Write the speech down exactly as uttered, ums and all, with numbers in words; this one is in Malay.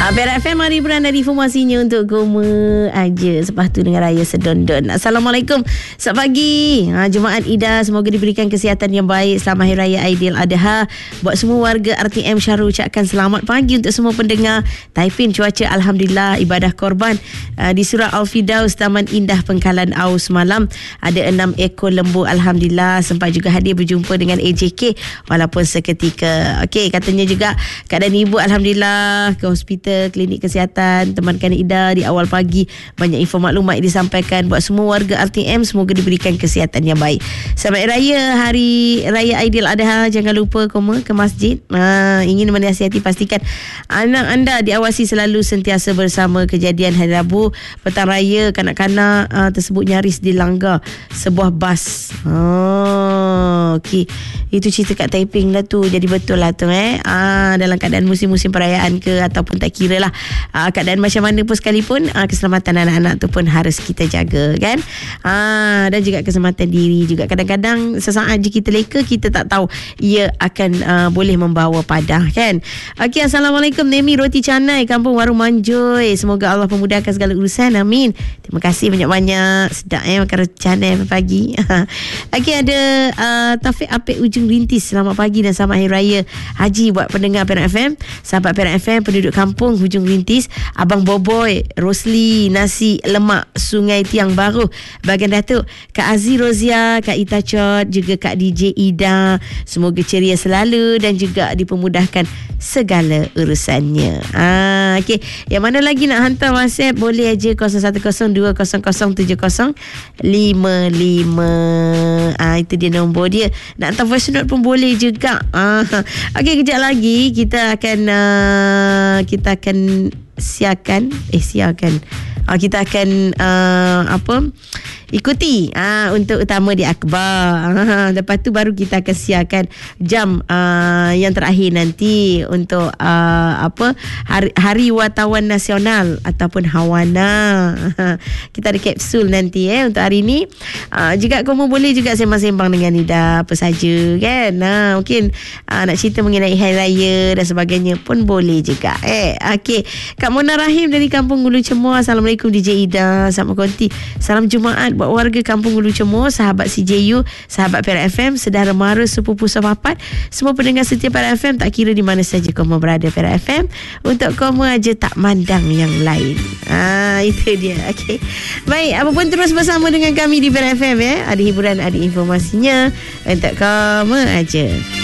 Uh, Perak F M, hari hiburan dari informasinya untuk Goma aja. Lepas tu dengan Raya Sedondon. Assalamualaikum. Selamat pagi. Ha, Jumaat Ida, semoga diberikan kesihatan yang baik. Selamat Hari Raya Aidiladha. Buat semua warga R T M, Syarul ucapkan selamat pagi untuk semua pendengar. Taipin cuaca Alhamdulillah, ibadah korban. Uh, di Surah Al-Fidaus, Taman Indah Pengkalan Au semalam ada enam ekor lembu. Alhamdulillah, sempat juga hadir berjumpa dengan A J K walaupun seketika. Okey, katanya juga keadaan ibu Alhamdulillah ke hospital, klinik kesihatan. Temankan Ida di awal pagi, banyak info maklumat yang disampaikan buat semua warga R T M. Semoga diberikan kesihatan yang baik. Selamat Raya Hari Raya Aidiladha. Jangan lupa koma ke masjid. Ha, ingin menasihati, pastikan anak anda diawasi selalu sentiasa bersama. Kejadian hari Rabu petang raya, kanak-kanak uh, tersebut nyaris dilanggar sebuah bas. Oh, okey. Itu cerita kat Taiping lah tu. Jadi betul lah tu eh. Ah, dalam keadaan musim-musim perayaan ke ataupun tak kira lah uh, keadaan macam mana pun sekalipun, uh, keselamatan anak-anak tu pun harus kita jaga kan. Uh, dan juga keselamatan diri juga. Kadang-kadang sesaat je kita leka, kita tak tahu ia akan uh, boleh membawa padah kan. Okey, Assalamualaikum. Nemi Roti Canai, Kampung Warung Manjoy. Semoga Allah memudahkan segala urusan, amin. Terima kasih banyak-banyak. Sedap eh makan roti canai pagi. Okey, ada uh, Taufik Apik Ujung Rintis. Selamat pagi dan selamat Hari Raya Haji buat pendengar Perak F M, sahabat Perak F M, penduduk kampung Hujung Rintis, Abang Boboy, Rosli, Nasi Lemak Sungai Tiang Baru, Bagan Datuk, Kak Aziz Rozia, Kak Ita Chot, juga Kak D J Ida. Semoga ceria selalu dan juga dipermudahkan segala urusannya. Ah, okey. Yang mana lagi nak hantar WhatsApp, boleh aja kosong satu kosong dua kosong kosong tujuh kosong lima lima. Ah, itu dia nombor dia. Nak hantar voice note pun boleh juga. Ah, okey, kejap lagi kita akan uh, kita akan siarkan eh siarkan uh, kita akan uh, apa ikuti uh, untuk utama di akhbar. Uh, lepas tu baru kita akan siarkan jam uh, yang terakhir nanti untuk uh, apa hari, hari Wartawan Nasional ataupun Hawana. Uh, kita ada kapsul nanti eh untuk hari ni. Uh, juga kamu boleh juga sembang-sembang dengan Nida apa saja kan. Uh, mungkin uh, nak cerita mengenai Hari Raya dan sebagainya pun boleh juga eh. Okey, Kak Mona Rahim dari Kampung Hulu Cemor. Assalamualaikum D J Ida. Selamat konti. Salam Jumaat buat warga Kampung Hulu Cemor, sahabat C J U, sahabat Perak F M, saudara mara, sepupu sepapat, semua pendengar setia Perak F M, tak kira di mana saja kamu berada Perak F M. Untuk kamu aja tak mandang yang lain. Ah, itu dia. Okey. Baik, apa pun terus bersama dengan kami di Perak F M ya. Ada hiburan, ada informasinya untuk kamu aja.